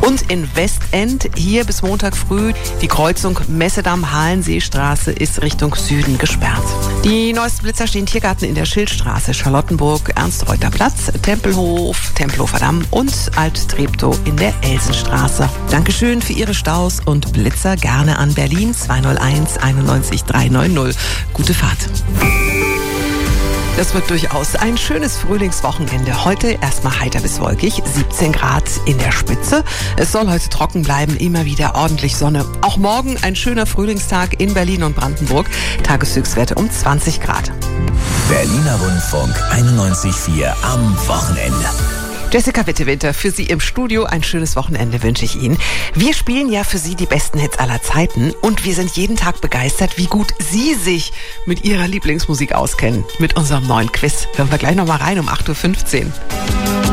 Und in Westend, hier bis Montag früh, die Kreuzung Messedamm-Halensee-Straße ist Richtung Süden gesperrt. Die neuesten Blitzer stehen Tiergarten in der Schildstraße, Charlottenburg, Ernst-Reuter-Platz, Tempelhof, Tempelhofer Damm und Alt-Treptow in der Elsenstraße. Dankeschön für Ihre Staus und Blitzer gerne an Berlin 201 91 390. Gute Fahrt. Das wird durchaus ein schönes Frühlingswochenende. Heute erstmal heiter bis wolkig, 17 Grad in der Spitze. Es soll heute trocken bleiben, immer wieder ordentlich Sonne. Auch morgen ein schöner Frühlingstag in Berlin und Brandenburg. Tageshöchstwerte um 20 Grad. Berliner Rundfunk 91.4 am Wochenende. Jessica Wittewinter, für Sie im Studio ein schönes Wochenende wünsche ich Ihnen. Wir spielen ja für Sie die besten Hits aller Zeiten und wir sind jeden Tag begeistert, wie gut Sie sich mit Ihrer Lieblingsmusik auskennen. Mit unserem neuen Quiz hören wir gleich nochmal rein um 8.15 Uhr.